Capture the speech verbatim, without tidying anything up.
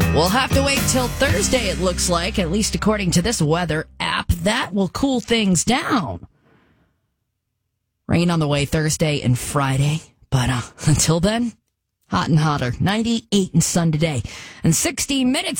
We'll have to wait till Thursday, it looks like, at least according to this weather app. That will cool things down. Rain on the way Thursday and Friday. But uh, until then, hot and hotter. ninety-eight and sun today. And sixteen minutes